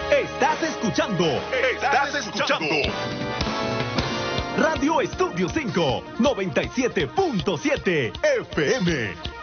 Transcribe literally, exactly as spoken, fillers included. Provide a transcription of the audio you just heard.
Estás escuchando. Estás escuchando. Radio Estudio cinco, noventa y siete punto siete F M.